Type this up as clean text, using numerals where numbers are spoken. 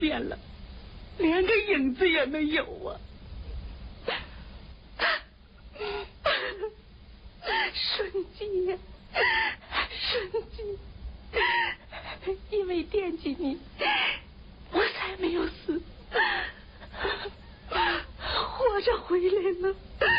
变了，连个影子也没有啊！顺吉呀，顺吉，因为惦记你，我才没有死，活着回来了。